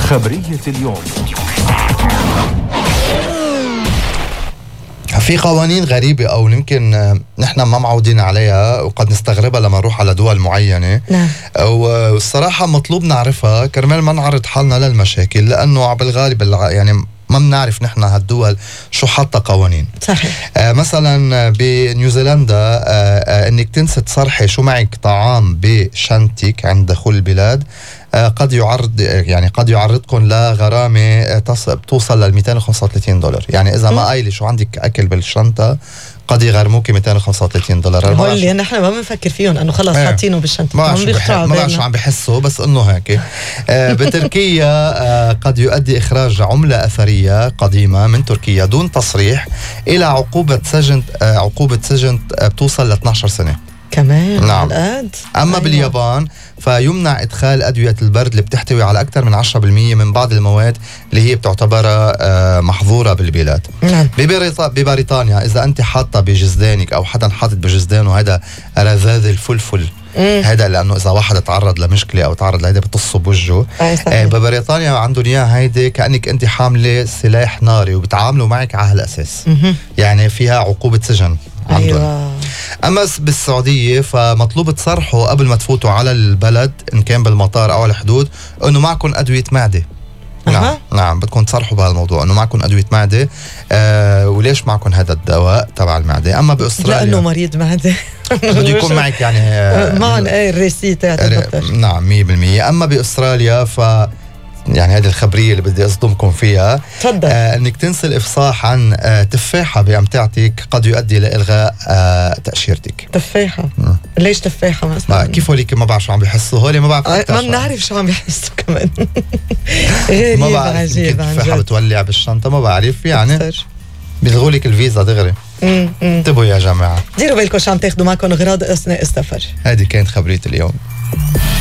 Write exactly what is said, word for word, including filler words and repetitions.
خبرية اليوم. في قوانين غريبة أو يمكن نحن ما معودين عليها وقد نستغربها لما نروح على دول معينة. نعم. والصراحة مطلوب نعرفها كرمال ما نعرض حالنا للمشاكل، لأنه بالغالب يعني ما بنعرف نحن هالدول شو حاطة قوانين. صحيح. آه مثلا بنيوزيلندا آه آه انك تنسى تصرحي شو معك طعام بشنطتك عند دخول البلاد آه قد يعرض يعني قد يعرضكم لغرامة آه بتوصل لل مئتين وخمسة وثلاثين دولار. يعني اذا ما قايله شو عندك اكل بالشنطة قد يغرموك مئتين وخمسة وثلاثين دولار. هول اللي نحن ما بنفكر فيهم انه خلص ايه. حاطينه بالشنطه، ما بعرف شو عم بحسوا بس انه هيك. آه بتركيا آه قد يؤدي اخراج عمله اثريه قديمه من تركيا دون تصريح الى عقوبه سجن آه عقوبه سجن آه بتوصل ل اثنعش سنه كمان. نعم. القد. اما أيوة. باليابان فيمنع ادخال ادويه البرد اللي بتحتوي على اكثر من عشرة بالمئة من بعض المواد اللي هي بتعتبرها آه محظوره بالبلاد. نعم. ببريطانيا اذا انت حاطه بجزدانك او حدا حاطط بجزدانه هذا رذاذ الفلفل، هذا لانه اذا واحد تعرض لمشكله او تعرض لهيدا بتصه بوجهه. آه ببريطانيا عندهم اياها هيدي كانك انت حامله سلاح ناري وبتعاملوا معك على هالاساس. يعني فيها عقوبه سجن عندهم. أيوة. اما بالسعوديه فمطلوب تصرحوا قبل ما تفوتوا على البلد ان كان بالمطار او على الحدود انه معكم ادويه معده. نعم. أه. نعم بدكم تصرحوا بهالموضوع انه معكم ادويه معده. آه وليش معكم هذا الدواء تبع المعده. اما باستراليا لانه مريض معده بده يكون معك يعني آه معهم ايه الريسيت تاع الدكتور. نعم مية بالمية. اما باستراليا ف يعني هذه الخبريه اللي بدي اصدمكم فيها. تفضل. آه انك تنسى الافصاح عن آه تفاحه بامتعتك قد يؤدي لالغاء آه تاشيرتك. تفاحه. م. ليش تفاحه مثلا؟ كيف هوليك ما بعرف شو عم بيحسوا هولي ما بعرف آه ما بنعرف شو عم بيحسوا كمان. ما بعرف عجيب عن تفاحه جد. بتولع بالشنطه ما بعرف يعني بيلغوا لك الفيزا دغري. انتبهوا يا جماعه، ديروا بالكم شو عم تاخذوا معكم اغراض اثناء السفر. هذه كانت خبريه اليوم.